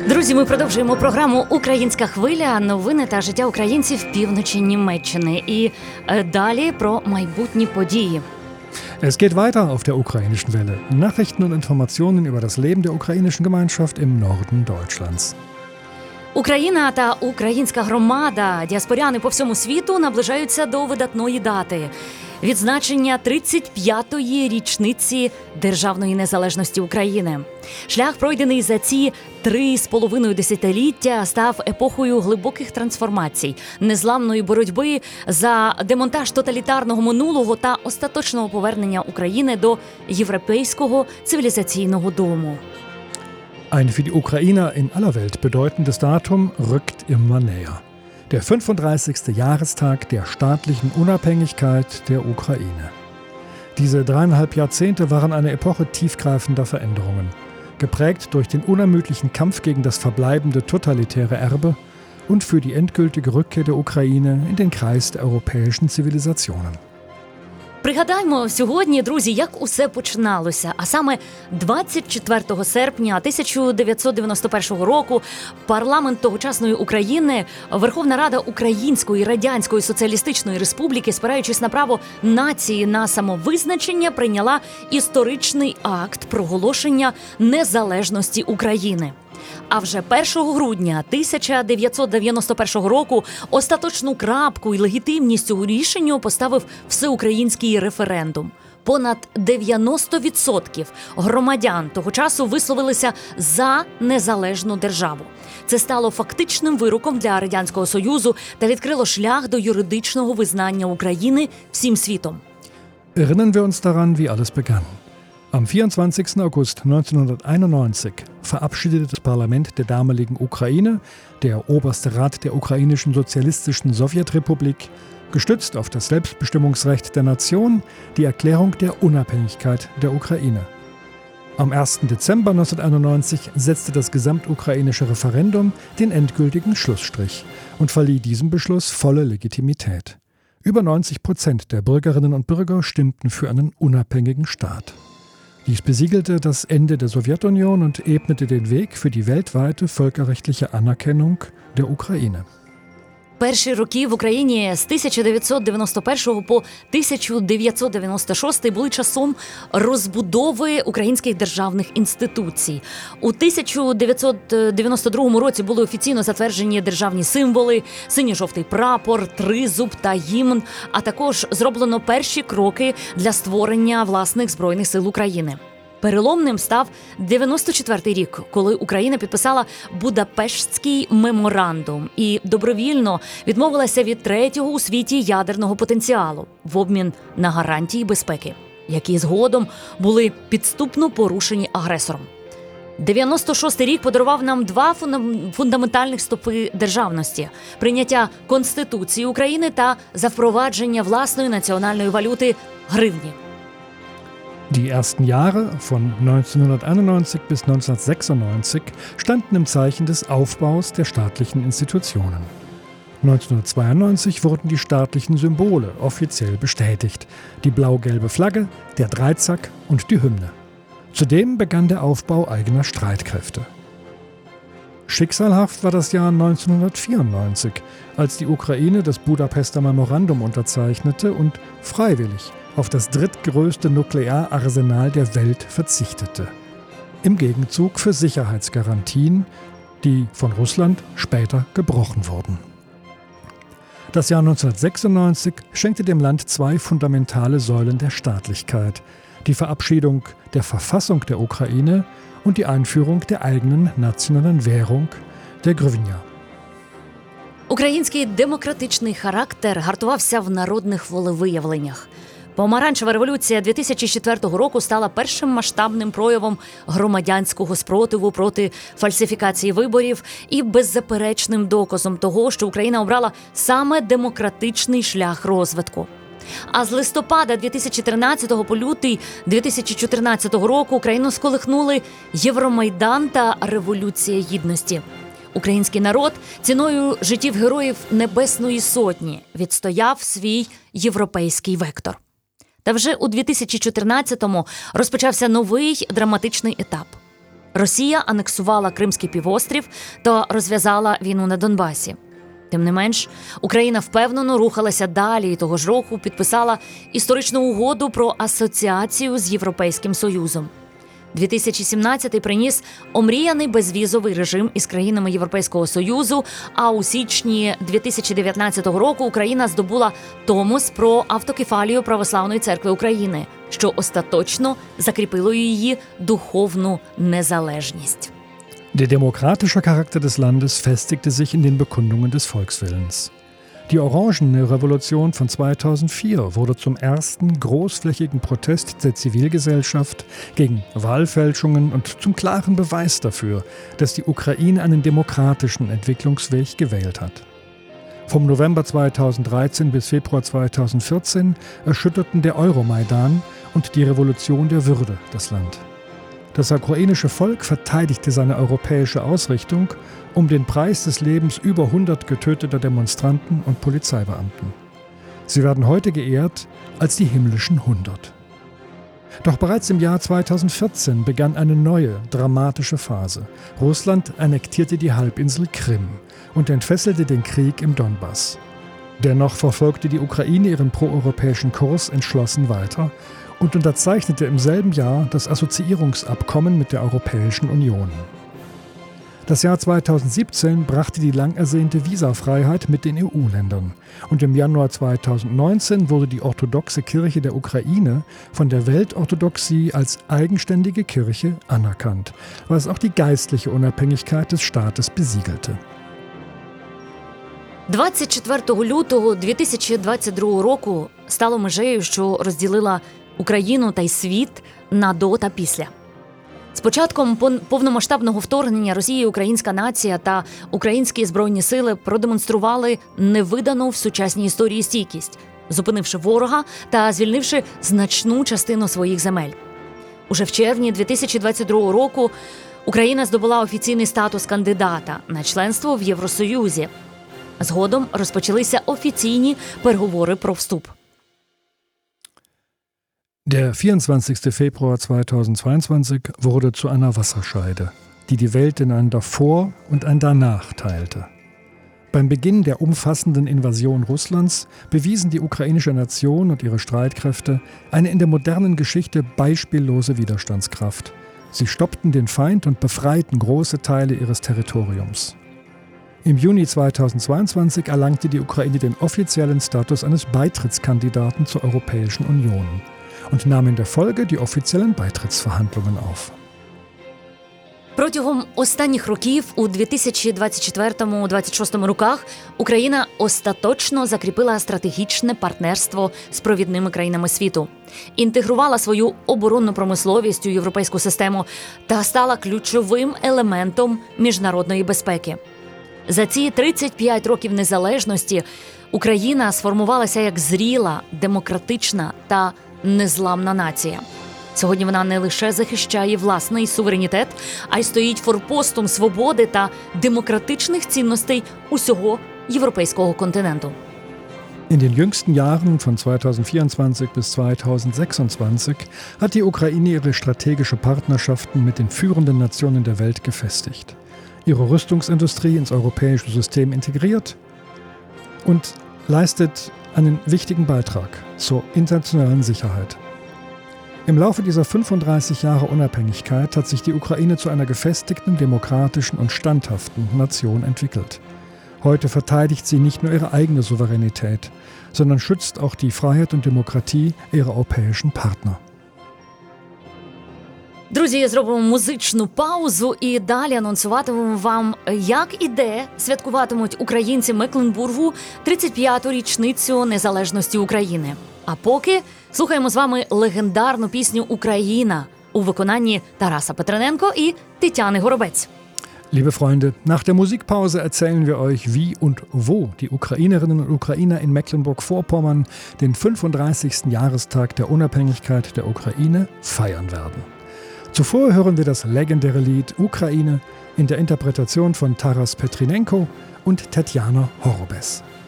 Друзі, ми продовжуємо програму «Українська хвиля», новини та життя українців півночі Німеччини. І далі про майбутні події. Es geht weiter auf der ukrainischen Welle. Nachrichten und Informationen über das Leben der ukrainischen Gemeinschaft im Norden Deutschlands. Україна та українська громада, діаспоряни по всьому світу наближаються до видатної дати – відзначення 35-ї річниці Державної незалежності України. Шлях, пройдений за ці 3,5 десятиліття, став епохою глибоких трансформацій, незламної боротьби за демонтаж тоталітарного минулого та остаточного повернення України до європейського цивілізаційного дому. Ein für die Ukrainer in aller Welt bedeutendes Datum rückt immer näher. Der 35. Jahrestag der staatlichen Unabhängigkeit der Ukraine. Diese 3,5 Jahrzehnte waren eine Epoche tiefgreifender Veränderungen, geprägt durch den unermüdlichen Kampf gegen das verbleibende totalitäre Erbe und für die endgültige Rückkehr der Ukraine in den Kreis der europäischen Zivilisationen. Пригадаймо сьогодні, друзі, як усе починалося. А саме 24 серпня 1991 року парламент тогочасної України, Верховна Рада Української Радянської Соціалістичної Республіки, спираючись на право нації на самовизначення, прийняла історичний акт проголошення незалежності України. А вже 1 грудня 1991 року остаточну крапку і легітимність цього рішенню поставив всеукраїнський референдум. Понад 90% громадян того часу висловилися за незалежну державу. Це стало фактичним вироком для Радянського Союзу та відкрило шлях до юридичного визнання України всім світом. Erinnern wir uns daran, wie alles begann. Am 24. August 1991 verabschiedete das Parlament der damaligen Ukraine, der Oberste Rat der ukrainischen Sozialistischen Sowjetrepublik, gestützt auf das Selbstbestimmungsrecht der Nation, die Erklärung der Unabhängigkeit der Ukraine. Am 1. Dezember 1991 setzte das gesamtukrainische Referendum den endgültigen Schlussstrich und verlieh diesem Beschluss volle Legitimität. Über 90% der Bürgerinnen und Bürger stimmten für einen unabhängigen Staat. Dies besiegelte das Ende der Sowjetunion und ebnete den Weg für die weltweite völkerrechtliche Anerkennung der Ukraine. Перші роки в Україні з 1991 по 1996 були часом розбудови українських державних інституцій. У 1992 році були офіційно затверджені державні символи, синьо-жовтий прапор, тризуб та гімн, а також зроблено перші кроки для створення власних Збройних сил України. Переломним став 94-й рік, коли Україна підписала Будапештський меморандум і добровільно відмовилася від третього у світі ядерного потенціалу в обмін на гарантії безпеки, які згодом були підступно порушені агресором. 96-й рік подарував нам два фундаментальних стовпи державності – прийняття Конституції України та запровадження власної національної валюти – гривні. Die ersten Jahre von 1991 bis 1996 standen im Zeichen des Aufbaus der staatlichen Institutionen. 1992 wurden die staatlichen Symbole offiziell bestätigt: die blau-gelbe Flagge, der Dreizack und die Hymne. Zudem begann der Aufbau eigener Streitkräfte. Schicksalhaft war das Jahr 1994, als die Ukraine das Budapester Memorandum unterzeichnete und freiwillig auf das drittgrößte Nukleararsenal der Welt verzichtete. Im Gegenzug für Sicherheitsgarantien, die von Russland später gebrochen wurden. Das Jahr 1996 schenkte dem Land zwei fundamentale Säulen der Staatlichkeit: die Verabschiedung der Verfassung der Ukraine und die Einführung der eigenen nationalen Währung, der Hryvnia. Український демократичний характер гартувався в народних волевиявленнях. Помаранчева революція 2004 року стала першим масштабним проявом громадянського спротиву проти фальсифікації виборів і беззаперечним доказом того, що Україна обрала саме демократичний шлях розвитку. А з листопада 2013 по лютий 2014 року Україну сколихнули Євромайдан та Революція Гідності. Український народ ціною життів героїв Небесної Сотні відстояв свій європейський вектор. Та вже у 2014-му розпочався новий драматичний етап. Росія анексувала Кримський півострів та розв'язала війну на Донбасі. Тим не менш, Україна впевнено рухалася далі і того ж року підписала історичну угоду про асоціацію з Європейським Союзом. 2017 приніс омріяний безвізовий режим із країнами Європейського Союзу, а у січні 2019 року Україна здобула Томос про автокефалію Православної церкви України, що остаточно закріпило її духовну незалежність. Der demokratische Charakter des Landes festigte sich in den Bekundungen des Volkswillens. Die Orangene Revolution von 2004 wurde zum ersten großflächigen Protest der Zivilgesellschaft gegen Wahlfälschungen und zum klaren Beweis dafür, dass die Ukraine einen demokratischen Entwicklungsweg gewählt hat. Vom November 2013 bis Februar 2014 erschütterten der Euromaidan und die Revolution der Würde das Land. Das ukrainische Volk verteidigte seine europäische Ausrichtung um den Preis des Lebens über 100 getöteter Demonstranten und Polizeibeamten. Sie werden heute geehrt als die himmlischen 100. Doch bereits im Jahr 2014 begann eine neue, dramatische Phase. Russland annektierte die Halbinsel Krim und entfesselte den Krieg im Donbass. Dennoch verfolgte die Ukraine ihren proeuropäischen Kurs entschlossen weiter und unterzeichnete im selben Jahr das Assoziierungsabkommen mit der Europäischen Union. Das Jahr 2017 brachte die lang ersehnte Visafreiheit mit den EU-Ländern. Und im Januar 2019 wurde die orthodoxe Kirche der Ukraine von der Weltorthodoxie als eigenständige Kirche anerkannt, was auch die geistliche Unabhängigkeit des Staates besiegelte. 24 лютого 2022 року стало межею, що розділила Україну та й світ на до та після. З початком повномасштабного вторгнення Росії українська нація та українські збройні сили продемонстрували невидану в сучасній історії стійкість, зупинивши ворога та звільнивши значну частину своїх земель. Уже в червні 2022 року Україна здобула офіційний статус кандидата на членство в Євросоюзі. Згодом розпочалися офіційні переговори про вступ. Der 24. Februar 2022 wurde zu einer Wasserscheide, die die Welt in ein Davor und ein Danach teilte. Beim Beginn der umfassenden Invasion Russlands bewiesen die ukrainische Nation und ihre Streitkräfte eine in der modernen Geschichte beispiellose Widerstandskraft. Sie stoppten den Feind und befreiten große Teile ihres Territoriums. Im Juni 2022 erlangte die Ukraine den offiziellen Status eines Beitrittskandidaten zur Europäischen Union und nahm in der Folge die offiziellen Beitrittsverhandlungen auf. Протягом останніх років у 2024-2026 роках Україна остаточно закріпила стратегічне партнерство з провідними країнами світу, інтегрувала свою оборонну промисловість у європейську систему та стала ключовим елементом міжнародної безпеки. За ці 35 років незалежності Україна сформувалася як зріла, демократична та незламна нація. Сьогодні вона не лише захищає власний суверенітет, а й стоїть форпостом свободи та демократичних цінностей усього європейського континенту. In den jüngsten Jahren von 2024 bis 2026 hat die Ukraine ihre strategische Partnerschaften mit den führenden Nationen der Welt gefestigt, ihre Rüstungsindustrie ins europäische System integriert und leistet einen wichtigen Beitrag zur internationalen Sicherheit. Im Laufe dieser 35 Jahre Unabhängigkeit hat sich die Ukraine zu einer gefestigten, demokratischen und standhaften Nation entwickelt. Heute verteidigt sie nicht nur ihre eigene Souveränität, sondern schützt auch die Freiheit und Demokratie ihrer europäischen Partner. Друзі, зробимо музичну паузу і далі анонсуватимемо вам, як і де святкуватимуть українці Мекленбургу 35-ту річницю незалежності України. А поки слухаємо з вами легендарну пісню «Україна» у виконанні Тараса Петрененко і Тетяни Горобець. Liebe Freunde, nach der Musikpause erzählen wir euch, wie und wo die Ukrainerinnen und Ukrainer in Mecklenburg-Vorpommern den 35. Jahrestag der Unabhängigkeit der Ukraine feiern werden. Zuvor hören wir das legendäre Lied Ukraine in der Interpretation von Taras Petrinenko und Tetjana Horobes.